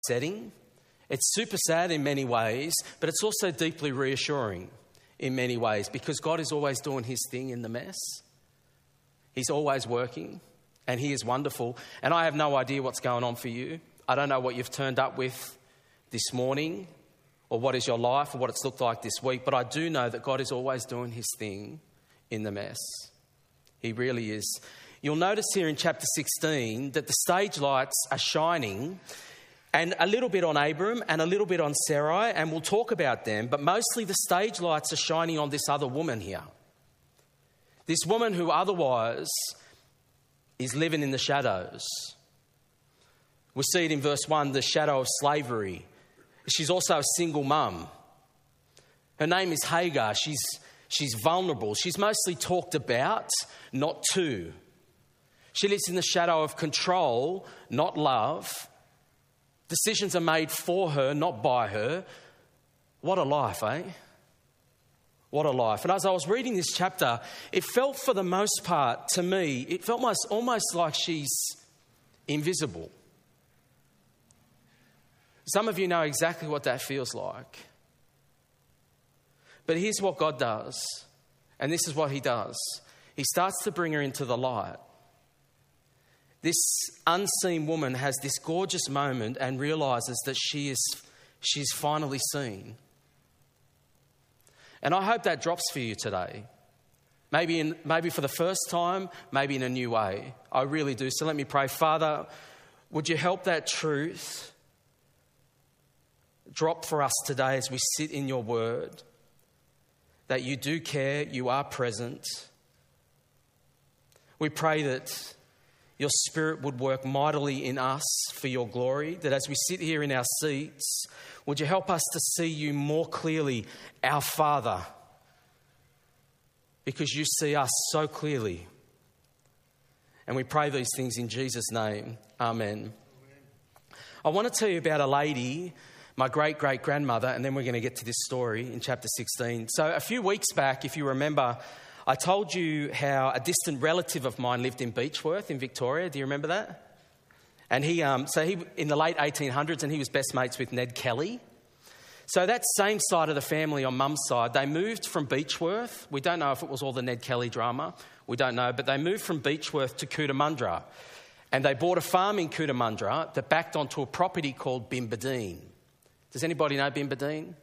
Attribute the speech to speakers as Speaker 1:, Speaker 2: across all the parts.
Speaker 1: setting. It's super sad in many ways, but it's also deeply reassuring in many ways because God is always doing his thing in the mess. He's always working and he is wonderful. And I have no idea what's going on for you. I don't know what you've turned up with this morning or what is your life or what it's looked like this week, but I do know that God is always doing his thing in the mess. He really is. You'll notice here in chapter 16 that the stage lights are shining, and a little bit on Abram and a little bit on Sarai, and we'll talk about them, but mostly the stage lights are shining on this other woman here. This woman who otherwise is living in the shadows. We see it in verse 1, the shadow of slavery. She's also a single mum. Her name is Hagar. She's vulnerable. She's mostly talked about, not to. She lives in the shadow of control, not love. Decisions are made for her, not by her. What a life, eh? What a life. And as I was reading this chapter, it felt for the most part, to me, it felt almost like she's invisible. Some of you know exactly what that feels like. But here's what God does, and this is what he does. He starts to bring her into the light. This unseen woman has this gorgeous moment and realises that she's finally seen. And I hope that drops for you today. Maybe for the first time, maybe in a new way. I really do. So let me pray. Father, would you help that truth drop for us today as we sit in your word? That you do care, you are present. We pray that your Spirit would work mightily in us for your glory, that as we sit here in our seats, would you help us to see you more clearly, our Father, because you see us so clearly. And we pray these things in Jesus' name. Amen. I want to tell you about a lady, my great-great-grandmother, and then we're going to get to this story in chapter 16. So a few weeks back, if you remember, I told you how a distant relative of mine lived in Beechworth in Victoria. Do you remember that? And he in the late 1800s, and he was best mates with Ned Kelly. So that same side of the family on Mum's side, they moved from Beechworth. We don't know if it was all the Ned Kelly drama. We don't know. But they moved from Beechworth to Cootamundra. And they bought a farm in Cootamundra that backed onto a property called Bimbadeen. Does anybody know Bimbadeen?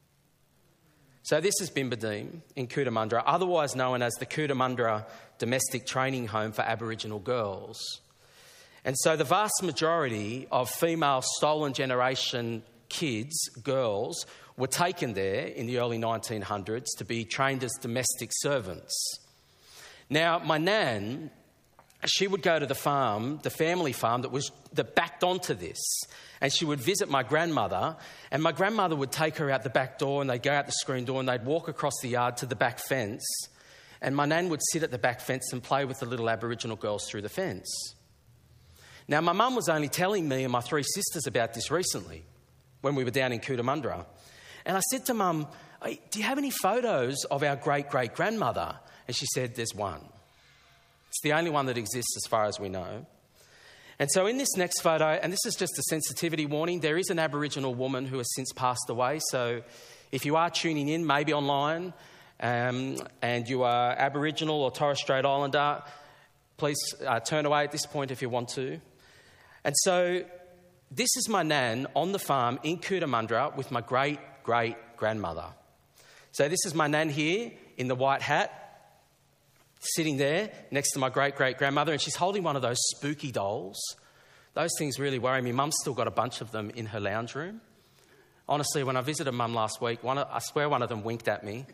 Speaker 1: So this is Bimbadeen in Cootamundra, otherwise known as the Cootamundra Domestic Training Home for Aboriginal Girls. And so the vast majority of female stolen generation kids, girls, were taken there in the early 1900s to be trained as domestic servants. Now, my nan, she would go to the farm, the family farm that backed onto this, and she would visit my grandmother, and my grandmother would take her out the back door, and they'd go out the screen door, and they'd walk across the yard to the back fence, and my nan would sit at the back fence and play with the little Aboriginal girls through the fence. Now, my mum was only telling me and my three sisters about this recently when we were down in Cootamundra. And I said to Mum, "Hey, do you have any photos of our great-great-grandmother?" And she said, "There's one. It's the only one that exists as far as we know." And so in this next photo, and this is just a sensitivity warning, there is an Aboriginal woman who has since passed away. So if you are tuning in, maybe online, and you are Aboriginal or Torres Strait Islander, please turn away at this point if you want to. And so this is my nan on the farm in Cootamundra with my great-great-grandmother. So this is my nan here in the white hat, sitting there next to my great-great-grandmother, and she's holding one of those spooky dolls. Those things really worry me. Mum's still got a bunch of them in her lounge room. Honestly, when I visited Mum last week, I swear one of them winked at me.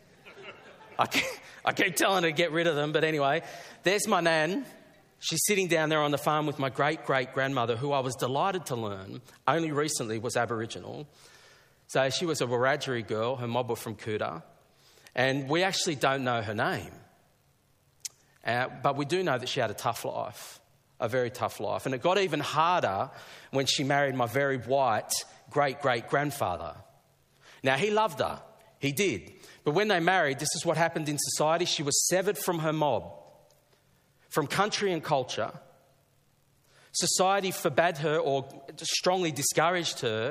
Speaker 1: I keep telling her to get rid of them, but anyway, there's my nan. She's sitting down there on the farm with my great-great-grandmother, who I was delighted to learn only recently was Aboriginal. So she was a Wiradjuri girl. Her mob were from Coota. And we actually don't know her name. But we do know that she had a tough life, a very tough life. And it got even harder when she married my very white great-great-grandfather. Now, he loved her. He did. But when they married, this is what happened in society. She was severed from her mob, from country and culture, Society forbade her or strongly discouraged her